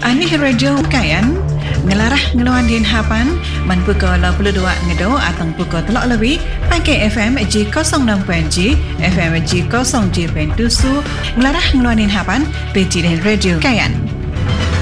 Anih radio kayan ngelarah ngeluan din hapan man pukul 22 ngedo atang pukul telok lebih pakai FM G06.G FM G07.7 ngelarah ngeluan din hapan peci din radio kayan.